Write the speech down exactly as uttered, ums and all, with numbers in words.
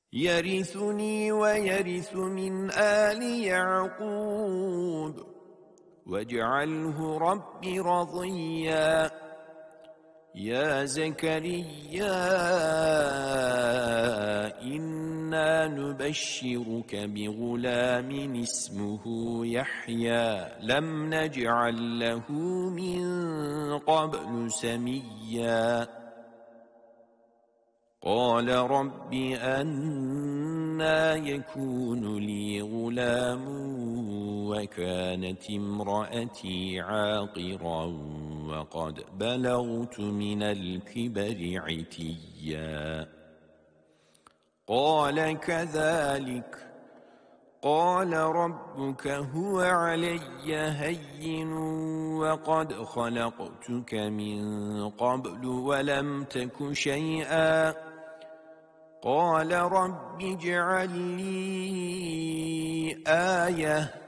يرثني ويرث من آل يعقوب واجعله رب رضيا يا زكريا إنا نبشرك بغلام اسمه يحيى لم نجعل له من قبل سميا قال رب أنى يكون لي غلام وكانت امرأتي عاقرا وقد بلغت من الكبر عتيا قال كذلك قال ربك هو علي هين وقد خلقتك من قبل ولم تك شيئا قال رب اجعل لي آية